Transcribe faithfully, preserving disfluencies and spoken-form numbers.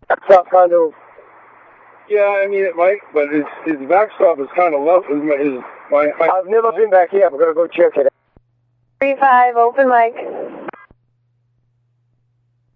What's up, Condo? Yeah, I mean it might, but his his backstop is kind of low. His, his, my, my, I've never been back here. I'm gonna go check it. Three five, open mic.